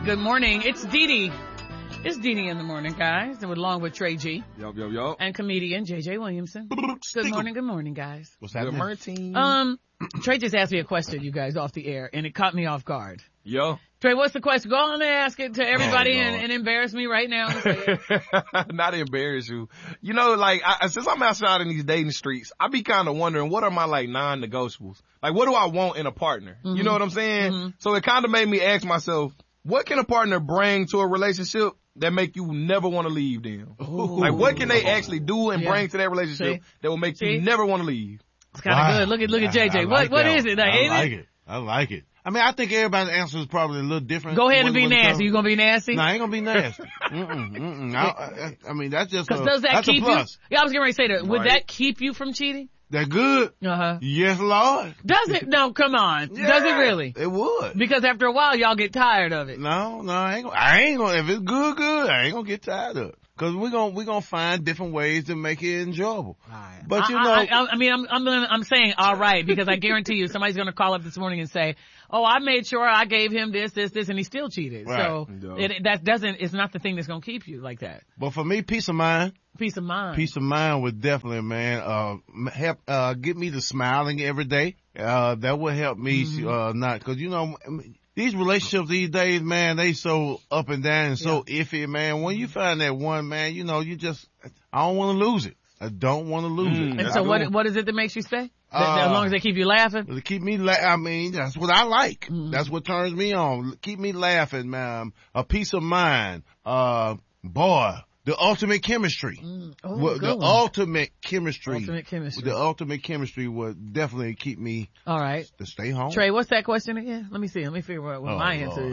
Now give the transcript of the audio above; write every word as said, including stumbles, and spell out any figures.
Good morning. It's Dee Dee. It's Dee Dee in the morning, guys. And along with Trey G. Yo, yo, yo. And comedian J J Williamson. Good morning, good morning, guys. What's happening? Good morning. Um, Trey just asked me a question, you guys, off the air, and it caught me off guard. Yo. Trey, what's the question? Go on and ask it to everybody Oh, and, and embarrass me right now. Not to embarrass you. You know, like, I, since I'm outside in these dating streets, I be kind of wondering, what are my, like, non-negotiables? Like, what do I want in a partner? Mm-hmm. You know what I'm saying? Mm-hmm. So it kind of made me ask myself, what can a partner bring to a relationship that make you never want to leave them? Ooh. Like, what can they actually do and yeah. bring to that relationship See? that will make See? you never want to leave? It's kind of wow. good. Look at, look at J J. I, I like what, what is it? Like, I like it? it. I like it. I mean, I think everybody's answer is probably a little different. Go ahead and be nasty. You gonna be nasty? No, I ain't gonna be nasty. mm-mm, mm-mm. I, I, I mean, that's just a, does that that's keep a plus. You? Yeah, I was getting ready to say that. Would right. that keep you from cheating? That good? Uh-huh. Yes, Lord. Does it? No, come on. Yeah, Does it really? It would. Because after a while, y'all get tired of it. No, no, I ain't gonna, I ain't gonna, if it's good, good, I ain't gonna get tired of it. Cause we're gonna, we're gonna find different ways to make it enjoyable. Right. But you I, know. I, I, I mean, I'm, I'm, gonna, I'm saying alright, because I guarantee you somebody's gonna call up this morning and say, oh, I made sure I gave him this, this, this, and he still cheated. Right. So, it, that doesn't, it's not the thing that's gonna keep you like that. But for me, peace of mind. Peace of mind. Peace of mind would definitely, man, uh, help, uh, get me to smiling every day. Uh, that would help me, mm-hmm. uh, not, cause you know, these relationships these days, man, they so up and down and so yeah. iffy, man. When you find that one, man, you know, you just, I don't want to lose it. I don't want to lose mm. it. And so what, what is it that makes you stay? Uh, as long as they keep you laughing? To keep me la- I mean, that's what I like. Mm. That's what turns me on. Keep me laughing, man. A peace of mind. Uh, boy. The ultimate chemistry. Mm. Oh, well, the one. ultimate chemistry. Ultimate chemistry. The ultimate chemistry would definitely keep me. All right. To stay home. Trey, what's that question again? Let me see. Let me figure out what oh, my answer Lord. is.